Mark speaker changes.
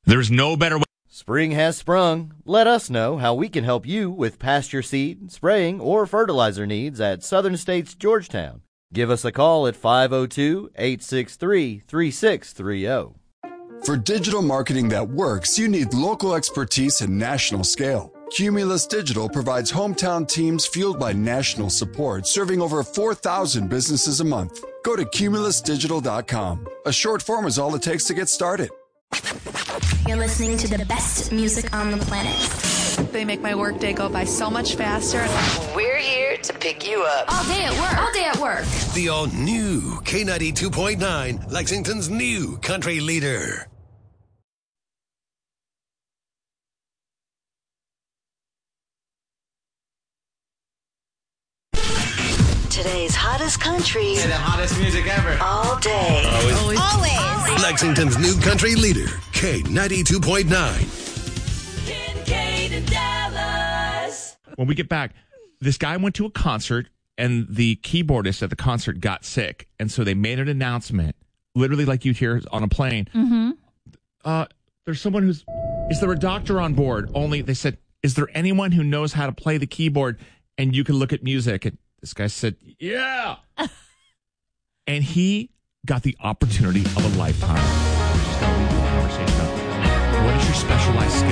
Speaker 1: There's no better way.
Speaker 2: Spring has sprung. Let us know how we can help you with pasture seed, spraying, or fertilizer needs at Southern States Georgetown. Give us a call at 502-863-3630.
Speaker 3: For digital marketing that works, you need local expertise and national scale. Cumulus Digital provides hometown teams fueled by national support, serving over 4,000 businesses a month. Go to cumulusdigital.com. A short form is all it takes to get started.
Speaker 4: You're listening to the best music on the planet.
Speaker 5: They make my workday go by so much faster.
Speaker 6: We're here to pick you up.
Speaker 4: All day at work. All day at work.
Speaker 7: The all-new K92.9, Lexington's new country leader.
Speaker 6: Today's hottest country.
Speaker 8: The hottest music ever.
Speaker 6: All day.
Speaker 4: Always.
Speaker 7: Lexington's new country leader, K92.9.
Speaker 1: When we get back, this guy went to a concert and the keyboardist at the concert got sick. And so they made an announcement, literally like you hear on a plane.
Speaker 9: Mm-hmm.
Speaker 1: There's someone is there a doctor on board? Only they said, is there anyone who knows how to play the keyboard and you can look at music? And this guy said, yeah. And he got the opportunity of a lifetime. We're just going to leave the conversation up. What is your specialized skill?